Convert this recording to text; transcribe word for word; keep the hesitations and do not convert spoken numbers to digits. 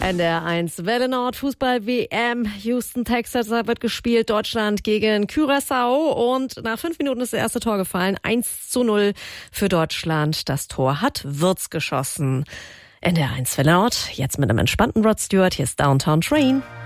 N D R eins Welle Nord Fußball-W M. Houston, Texas, da wird gespielt. Deutschland gegen Curaçao. Und nach fünf Minuten ist das erste Tor gefallen. eins zu null für Deutschland. Das Tor hat Wirtz geschossen. N D R eins Welle Nord. Jetzt mit einem entspannten Rod Stewart. Hier ist Downtown Train.